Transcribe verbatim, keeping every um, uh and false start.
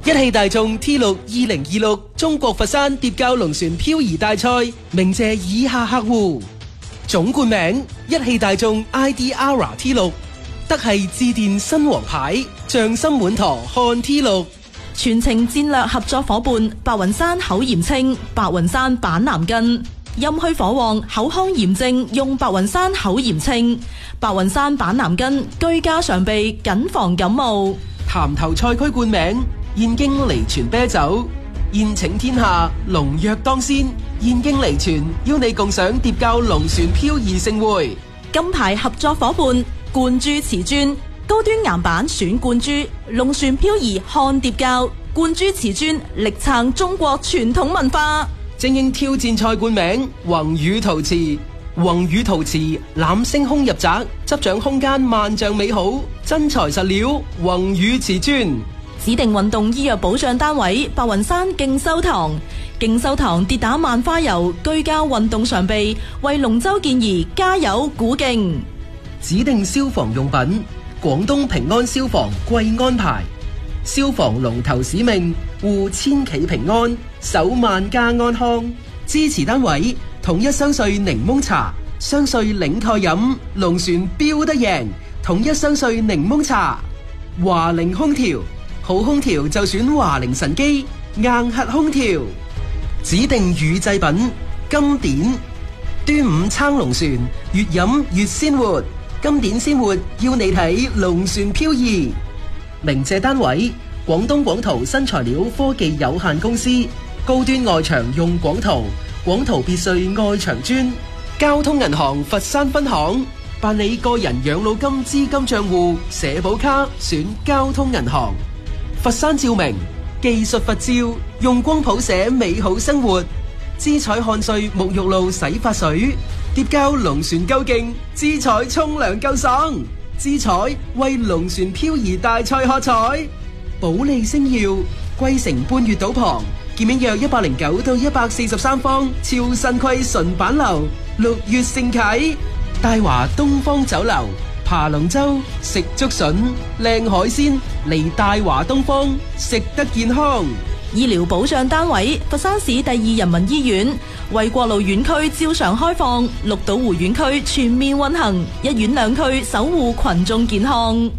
一汽大眾 T 六二零二六中國佛山蝶膠龍船漂移大賽鳴謝以下客戶：總冠名一汽大眾 I D R T 六，德系致電新王牌，匠心滿堂看 T 六。 全程戰略合作伙伴白雲山口炎清、白雲山板藍根，陰虛火旺、口腔炎症用白雲山口炎清、白雲山板藍根，居家常備，謹防感冒。 潭頭賽區冠名燕京離泉啤酒，宴請天下，龍躍當先。燕京離泉邀你共賞蝶膠龍船漂移盛會。 金牌合作伙伴冠珠瓷磚，高端岩板選冠珠，龍船漂移看蝶膠，冠珠瓷磚力撐中國傳統文化。 精英挑戰賽冠名宏宇陶瓷，宏宇陶瓷攬星空入宅，執掌空間萬丈美好，真材實料宏宇瓷磚。 指定運動醫藥保障單位白雲山勁修堂，勁修堂跌打萬花油，居家運動常備，為龍舟健兒加油鼓勁。 指定消防用品廣東平安消防貴安牌，消防龍頭使命護千企平安，守萬家安康。支持單位統一雙穗檸檬茶，雙穗領蓋飲，龍船標得贏。統一雙穗檸檬茶。華菱空調，好空調就選華菱神機硬核空調。指定乳製品金典，端午撐龍船，越飲越鮮活。金典鮮活要你睇龍船漂移。鳴謝單位廣東廣圖新材料科技有限公司，高端外牆用廣圖，廣圖別墅外牆磚。交通銀行佛山分行，辦理個人養老金資金賬戶社保卡選交通銀行。佛山照明技術佛照，用光譜寫美好生活。姿彩漢瑞沐浴露洗髮水，蝶膠龍船夠勁，姿彩沖涼夠爽。姿彩為龍船漂移大賽喝彩。保利星耀桂城半月島旁，建面約一百零九到一百四十三方，超新規純板樓，六月盛啟。大華東方酒樓爬龍舟食竹筍，靚海鮮嚟大華東方，食得健康。 醫療保障單位佛山市第二人民醫院，為國路院區照常開放，綠島湖院區全面運行，一院兩區守護群眾健康。